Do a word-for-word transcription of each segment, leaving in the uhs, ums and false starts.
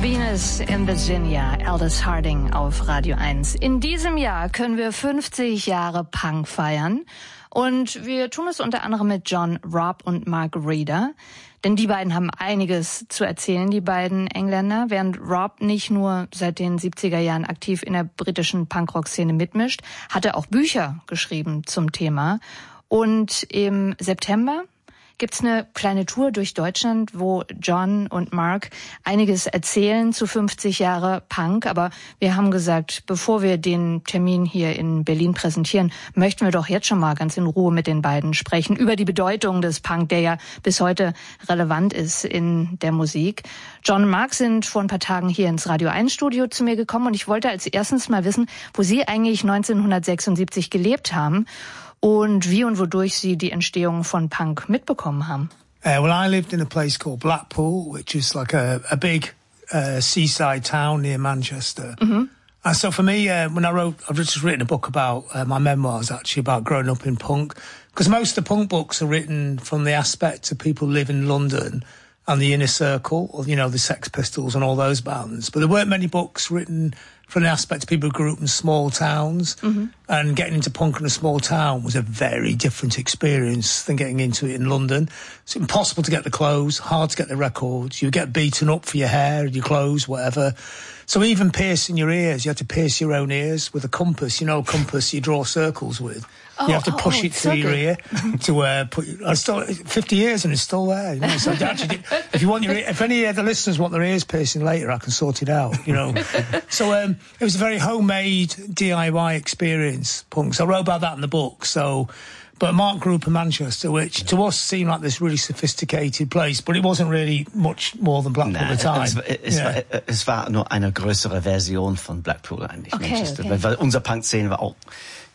Venus in Virginia, Aldous Harding auf Radio eins. In diesem Jahr können wir fünfzig Jahre Punk feiern. Und wir tun es unter anderem mit John Robb und Mark Reeder. Denn die beiden haben einiges zu erzählen, die beiden Engländer. Während Robb nicht nur seit den siebziger Jahren aktiv in der britischen Punkrock-Szene mitmischt, hat er auch Bücher geschrieben zum Thema. Und im September gibt's eine kleine Tour durch Deutschland, wo John und Mark einiges erzählen zu fünfzig Jahre Punk. Aber wir haben gesagt, bevor wir den Termin hier in Berlin präsentieren, möchten wir doch jetzt schon mal ganz in Ruhe mit den beiden sprechen über die Bedeutung des Punk, der ja bis heute relevant ist in der Musik. John und Mark sind vor ein paar Tagen hier ins Radio eins Studio zu mir gekommen und ich wollte als erstens mal wissen, wo sie eigentlich neunzehnhundertsechsundsiebzig gelebt haben und wie und wodurch sie die Entstehung von Punk mitbekommen haben. Uh, well, I lived in a place called Blackpool, which is like a, a big uh, seaside town near Manchester. Mm-hmm. And so for me, uh, when I wrote, I've just written a book about uh, my memoirs, actually, about growing up in punk. Because most of the punk books are written from the aspect of people who live in London and the inner circle, or, you know, the Sex Pistols and all those bands. But there weren't many books written from the aspect of people who grew up in small towns. Mm-hmm. And getting into punk in a small town was a very different experience than getting into it in London. It's impossible to get the clothes, hard to get the records. You get beaten up for your hair, your clothes, whatever. So even piercing your ears, you had to pierce your own ears with a compass. You know, a compass you draw circles with. Oh, you have to push oh, it through your ear to uh, put. I still fifty years and it's still there. You know? So actually, if you want your, if any of the listeners want their ears piercing later, I can sort it out. You know. So um, it was a very homemade D I Y experience, punk. So I wrote about that in the book. So. But Mark grew up in Manchester, which to us seemed like this really sophisticated place, but it wasn't really much more than Blackpool Nein, at the time. Es, es, yeah. war, es war nur eine größere Version von Blackpool eigentlich, okay, Manchester. Okay. Weil, weil unsere Punk-Szene war auch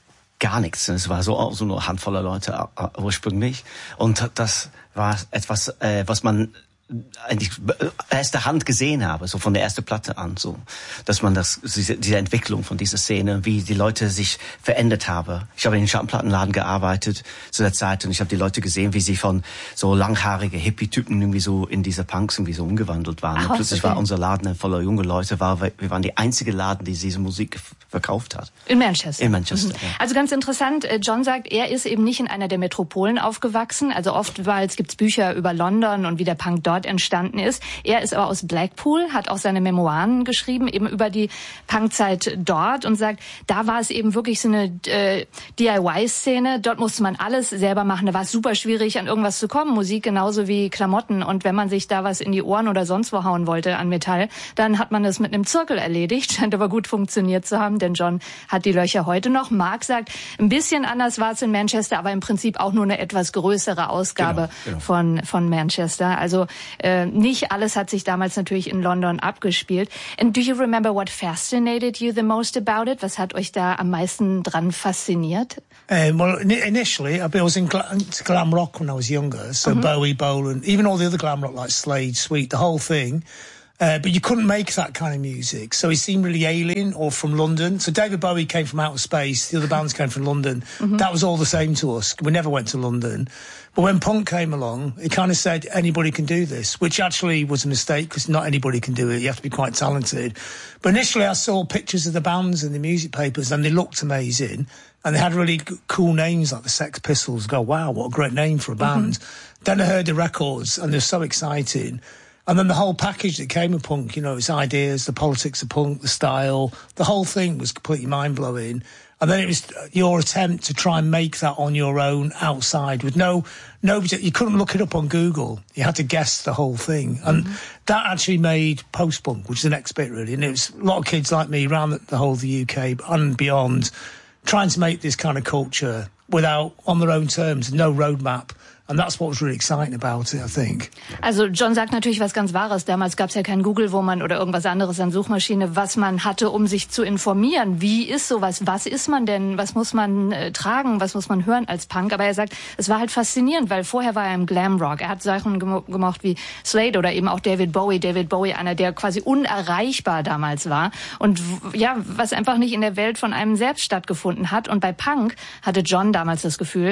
gar nichts. Es war so, so nur Handvoller Leute ursprünglich. Und das war etwas, äh, was man eigentlich erster Hand gesehen habe, so von der ersten Platte an, so, dass man das, diese, diese Entwicklung von dieser Szene, wie die Leute sich verändert haben. Ich habe in den Schallplattenladen gearbeitet zu der Zeit und ich habe die Leute gesehen, wie sie von so langhaarige Hippie-Typen irgendwie so in diese Punks irgendwie so umgewandelt waren. Ach, und plötzlich okay. war unser Laden voller junge Leute, war, wir waren die einzige Laden, die diese Musik verkauft hat. In Manchester. In Manchester, mhm. ja. Also ganz interessant, John sagt, er ist eben nicht in einer der Metropolen aufgewachsen. Also oftmals gibt's Bücher über London und wie der Punk dort entstanden ist. Er ist aber aus Blackpool, hat auch seine Memoiren geschrieben, eben über die Punkzeit dort und sagt, da war es eben wirklich so eine äh, D I Y-Szene. Dort musste man alles selber machen. Da war es super schwierig, an irgendwas zu kommen. Musik genauso wie Klamotten. Und wenn man sich da was in die Ohren oder sonst wo hauen wollte an Metall, dann hat man das mit einem Zirkel erledigt. Scheint aber gut funktioniert zu haben, denn John hat die Löcher heute noch. Mark sagt, ein bisschen anders war es in Manchester, aber im Prinzip auch nur eine etwas größere Ausgabe genau, genau. von von Manchester. Also äh, nicht alles hat sich damals natürlich in London abgespielt. And do you remember what fascinated you the most about it? Was hat euch da am meisten dran fasziniert? Um, well, initially, I was in glam, glam rock when I was younger, so mm-hmm. Bowie, Bolan, even all the other glam rock like Slade, Sweet, the whole thing. Uh, but you couldn't make that kind of music, so it seemed really alien or from London. So David Bowie came from outer space, the other bands came from London. Mm-hmm. That was all the same to us. We never went to London. But when punk came along, it kind of said anybody can do this, which actually was a mistake because not anybody can do it. You have to be quite talented. But initially I saw pictures of the bands in the music papers and they looked amazing. And they had really cool names like the Sex Pistols. Go, wow, what a great name for a band. Mm-hmm. Then I heard the records and they're so exciting. And then the whole package that came with punk, you know, its ideas, the politics of punk, the style, the whole thing was completely mind-blowing. And then it was your attempt to try and make that on your own outside with no, no, you couldn't look it up on Google. You had to guess the whole thing. And mm-hmm. that actually made post-punk, which is the next bit really. And it was a lot of kids like me around the, the whole of the U K and beyond trying to make this kind of culture without, on their own terms, no roadmap. And that's what was really exciting about it, I think. Also John sagt natürlich was ganz Wahres. Damals gab es ja kein Google, wo man oder irgendwas anderes an Suchmaschine, was man hatte, um sich zu informieren. Wie ist sowas? Was ist man denn? Was muss man äh, tragen? Was muss man hören als Punk? Aber er sagt, es war halt faszinierend, weil vorher war er im Glamrock. Er hat Sachen gemo- gemocht wie Slade oder eben auch David Bowie. David Bowie, einer, der quasi unerreichbar damals war. Und ja, was einfach nicht in der Welt von einem selbst stattgefunden hat. Und bei Punk hatte John damals das Gefühl,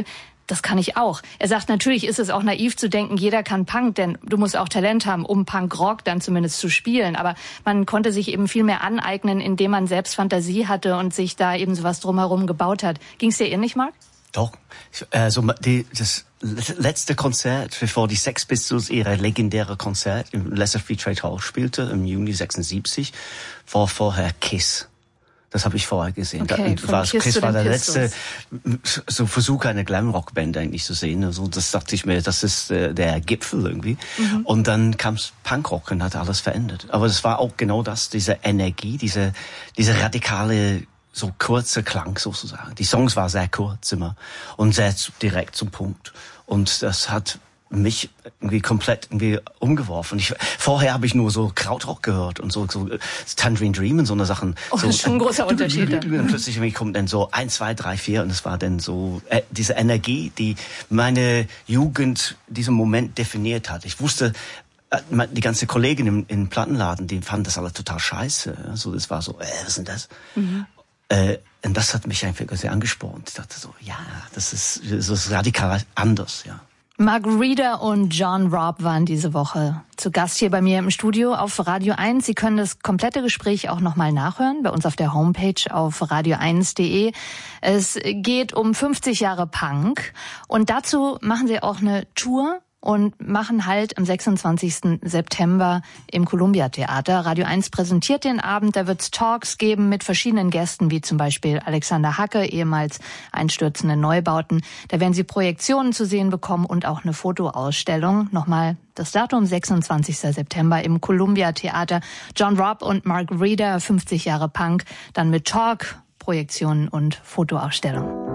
Das kann ich auch. Er sagt, natürlich ist es auch naiv zu denken, jeder kann Punk, denn du musst auch Talent haben, um Punk-Rock dann zumindest zu spielen. Aber man konnte sich eben viel mehr aneignen, indem man selbst Fantasie hatte und sich da eben sowas drumherum gebaut hat. Ging es dir ähnlich, Mark? Doch. Also die, das letzte Konzert, bevor die Sex Pistols ihre legendäre Konzert im Leicester Free Trade Hall spielte, im Juni sechsundsiebzig, war vorher Kiss. Das habe ich vorher gesehen. Okay, da, war, Kiss, Kiss war der Pistols. letzte so Versuch, eine Glamrock-Band eigentlich zu sehen. Also das dachte ich mir, das ist äh, der Gipfel irgendwie. Mhm. Und dann kam's Punkrock und hat alles verändert. Aber es war auch genau das, diese Energie, diese diese radikale, so kurze Klang sozusagen. Die Songs waren sehr kurz immer und sehr direkt zum Punkt. Und das hat mich irgendwie komplett irgendwie umgeworfen. Ich, vorher habe ich nur so Krautrock gehört und so, so Tangerine Dream und so eine Sachen. Oh, so, das ist schon ein großer Unterschied. Und plötzlich irgendwie kommt dann so eins, zwei, drei, vier und es war dann so äh, diese Energie, die meine Jugend, diesen Moment definiert hat. Ich wusste, äh, die ganze Kollegin im, im Plattenladen, die fanden das alle total scheiße. Also das war so, äh, was ist denn das? Mhm. Äh, und das hat mich einfach sehr angespornt. Ich dachte so, ja, das ist, das ist radikal anders, ja. Mark Reeder und John Robb waren diese Woche zu Gast hier bei mir im Studio auf Radio eins. Sie können das komplette Gespräch auch nochmal nachhören bei uns auf der Homepage auf radio eins punkt de. Es geht um fünfzig Jahre Punk und dazu machen sie auch eine Tour und machen halt am sechsundzwanzigsten September im Columbia Theater. Radio eins präsentiert den Abend, da wird es Talks geben mit verschiedenen Gästen, wie zum Beispiel Alexander Hacke, ehemals einstürzende Neubauten. Da werden Sie Projektionen zu sehen bekommen und auch eine Fotoausstellung. Nochmal das Datum, sechsundzwanzigsten September im Columbia Theater. John Robb und Mark Reeder, fünfzig Jahre Punk, dann mit Talk, Projektionen und Fotoausstellung.